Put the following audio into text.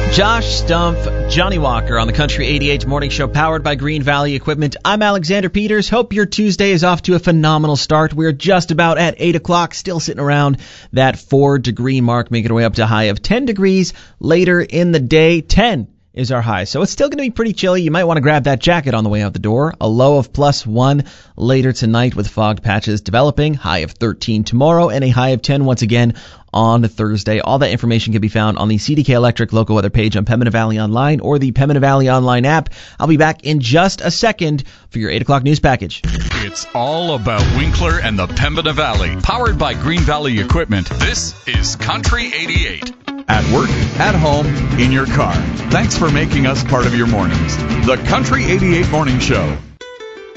Josh Stumpf, Johnny Walker on the Country 88 Morning Show, powered by Green Valley Equipment. I'm Alexander Peters. Hope your Tuesday is off to a phenomenal start. We're just about at 8 o'clock, still sitting around that 4-degree mark, making our way up to a high of 10 degrees later in the day. 10 is our high, so it's still going to be pretty chilly. You might want to grab that jacket on the way out the door. A low of +1 later tonight with fog patches developing. High of 13 tomorrow and a high of 10 once again on Thursday. All that information can be found on the CDK Electric local weather page on Pembina Valley Online or the Pembina Valley Online app. I'll be back in just a second for your 8 o'clock news package. It's all about Winkler and the Pembina Valley. Powered by Green Valley Equipment, this is Country 88. At work, at home, in your car. Thanks for making us part of your mornings. The Country 88 Morning Show.